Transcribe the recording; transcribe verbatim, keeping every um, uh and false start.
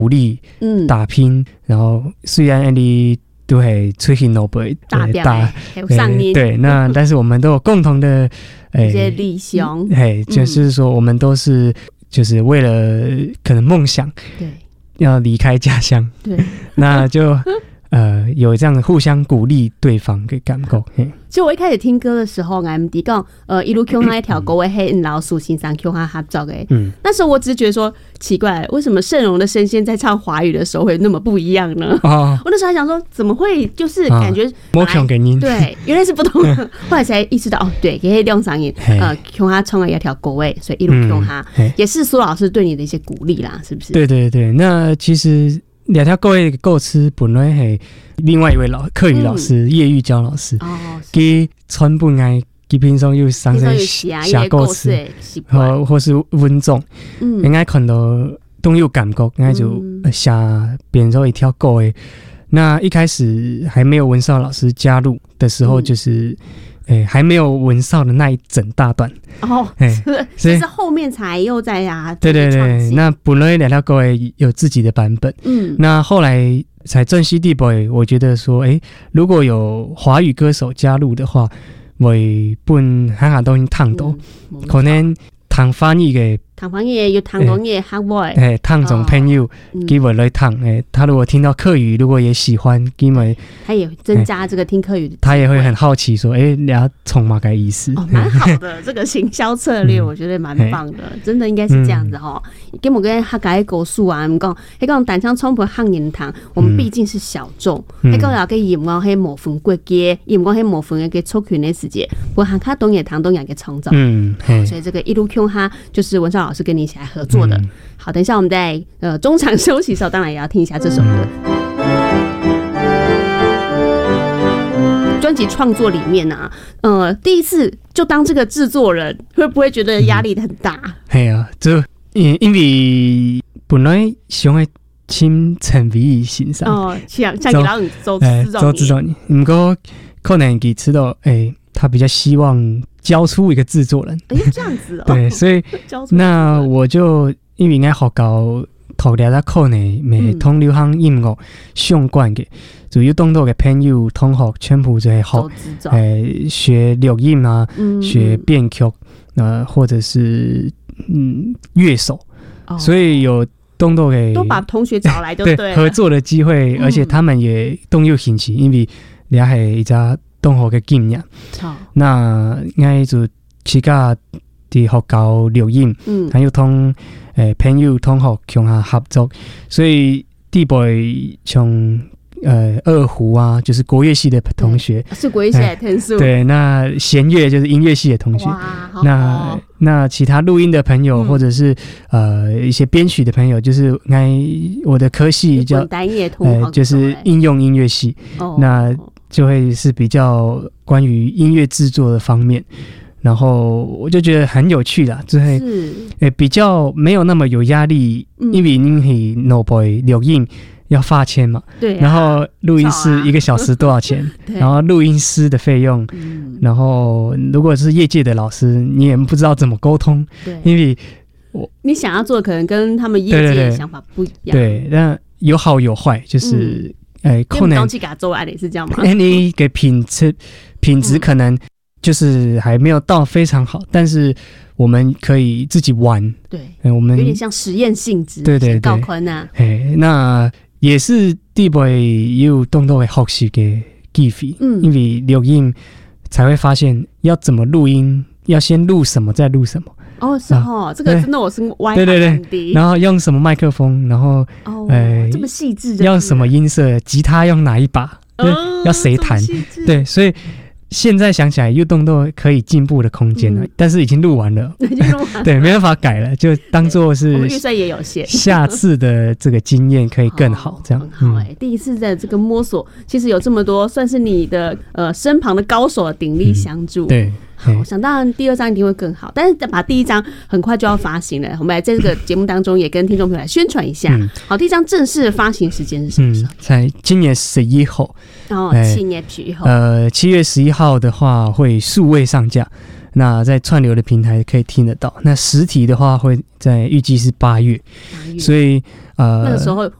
鼓励、嗯、打拼，然后虽然你都会出现努力大大有上瘾， 对，那但是我们都有共同的一些理想， 哎，就是说我们都是就是为了可能梦想，对，要离开家乡，对，那就。呃，有这样的互相鼓励对方的感觉。 其实我一开始听歌的时候 ，M D 讲，呃，一路 Q 他一条歌，我黑老鼠欣赏 Q 他合作的。嗯，那时候我只是觉得说奇怪，为什么盛荣的声线在唱华语的时候会那么不一样呢？哦，我那时候还想说，怎么会就是感觉摸腔给您对，原来是不同的。后来才意识到，哦，对，可以亮嗓音，呃 ，Q 他唱了一条歌位，所以一路 Q 他、嗯、也是苏老师对你的一些鼓励啦，是不是？ 对对对，那其实。两条歌的构思本来是另外一位老客语老师、嗯、叶玉娇老师，佢全本来佢平常又上些写歌词，或或是文章，嗯，应该看到都有感觉，应该就写变成一条歌的。那一开始还没有文少老师加入的时候，就是。嗯欸、还没有文少的那一整大段哦，欸、是是后面才又在啊， 对对对，那本来两条歌有自己的版本，嗯，那后来才正式地步，我觉得说，哎、欸，如果有华语歌手加入的话，为本韩下都已经烫到，嗯、可能唐翻译嘅。 唐翻译有唐东嘅客外， 哎，唐总朋友给我来唐，哎，他如果听到客语，如果也喜欢，给我， 他也增加这个听客语的， 他也会很好奇说，哎，你要从嘛个意思？ 哦，蛮好的，这个行销策略，我觉得蛮棒的，真的应该是这样子哈。跟我跟他改故事啊，我们讲，他讲单枪冲破汉言堂，我们毕竟是小众，他讲要给伊唔讲迄模分国家，伊唔讲迄模分嘅出群的世界，不喊他东野堂东野嘅创造，嗯，所以这个一路 Q 哈就是文少老师跟你一起来合作的。嗯、好，等一下我们在呃中场休息的时候，当然也要听一下这首歌。专辑创作里面啊，呃，第一次就当这个制作人，会不会觉得压力很大？ 系、嗯、啊，就因因为本来想要请陈伟毅先生哦，像像给老人周周制作人，不过可能佢知道，哎、欸，他比较希望教出一个制作人。 哎、欸，这样子哦。 对，所以那我就因为应该学校读了一课呢，咪同流行音乐相关嘅，主要当到嘅朋友同學全部就係學誒學錄音啊，嗯、學編曲，呃或者是嗯樂手，哦、所以有當到嘅都把同學找來就對了， 對合作的機會，嗯、而且他們也都有興趣，因為你係一家同學嘅經驗，哦、那應該就自家啲學校錄音，嗯，還有同誒朋友同學共下合作，所以地位從呃二胡啊，就是國樂系的同學， 是國樂系的同學， 對，那弦樂就是音樂系的同學，那那其他錄音的朋友，嗯、或者是呃一些編曲的朋友，就是哎我的科系叫呃就是應用音樂系，哦、那就會是比較關於音樂製作的方面。然後我就覺得很有趣啦，就是誒比較沒有那麼有壓力，嗯、因為你係腦背錄音要發錢嘛，對、啊，然後錄音師一個小時多少錢，啊、然後錄音師的費用，嗯、然後如果是業界的老師，你也不知道怎麼溝通，對，因為我你想要做的可能跟他們業界的想法不一樣， 對，那有好有壞，就是誒可能去給他做案例是這樣嗎？ 誒你給品質品質可能。就是還沒有到非常好，但是我們可以自己玩。 對，欸、我們有點像實驗性質。 對對對， 高寬啊。 欸、那也是地位有動作的學習的機會，嗯，因為錄音才會發現要怎麼錄音，要先錄什麼，再錄什麼。 哦，是哦，啊、這個真的我是歪對對對，然後用什麼麥克風，然後哦，欸、這麼細緻， 要什麼音色，吉他用哪一把，哦、要誰彈，對，所以。現在想起來，又動到可以進步的空間了，嗯、但是已經錄完了，已經錄完了對，沒辦法改了，就當做是。我們預算也有限。下次的這個經驗可以更好，這樣。 很好哎、欸，嗯、第一次在這個摸索，其實有這麼多，算是你的呃身旁的高手的鼎力相助。嗯、對。好，我想當然第二張一定會更好，但是把第一張很快就要發行了，我們來在這個節目當中也跟聽眾朋友來宣傳一下。嗯、好，第一張正式的發行時間是什麼時候？嗯、在今年十一號。哦，七月十一號。呃，七月十一號的話會數位上架， 那在串流的平台可以听得到。那实体的话会在预计是八月，所以呃那个时候